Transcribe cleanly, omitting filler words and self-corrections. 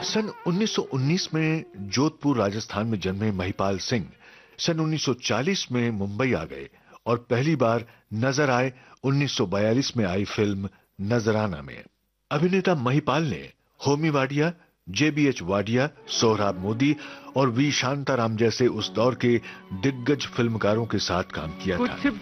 सन 1919 में जोधपुर राजस्थान में जन्मे महिपाल सिंह सन 1940 में मुंबई आ गए और पहली बार नजर आए 1942 में आई फिल्म नजराना में। अभिनेता महिपाल ने होमी वाडिया, जेबीएच वाडिया, सोहराब मोदी और वी शांताराम जैसे उस दौर के दिग्गज फिल्मकारों के साथ काम किया था।